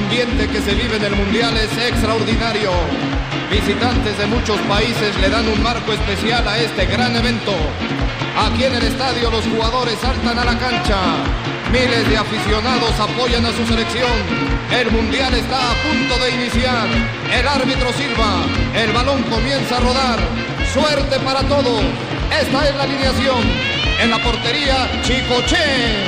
ambiente que se vive en el Mundial es extraordinario. Visitantes de muchos países le dan un marco especial a este gran evento. Aquí en el estadio los jugadores saltan a la cancha. Miles de aficionados apoyan a su selección. El Mundial está a punto de iniciar. El árbitro silba. El balón comienza a rodar. Suerte para todos. Esta es la alineación. En la portería, Chicoche.